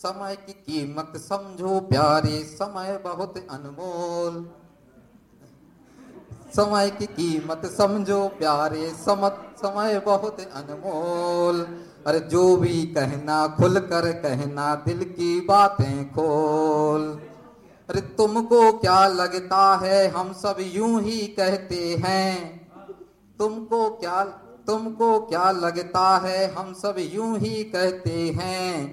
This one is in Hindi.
समय की कीमत समझो प्यारे, समय बहुत अनमोल। समय की कीमत समझो प्यारे, समय बहुत अनमोल। अरे जो भी कहना खुल कर कहना, दिल की बातें खोल। अरे तुमको क्या लगता है हम सब यूं ही कहते हैं, तुमको क्या लगता है हम सब यूं ही कहते हैं।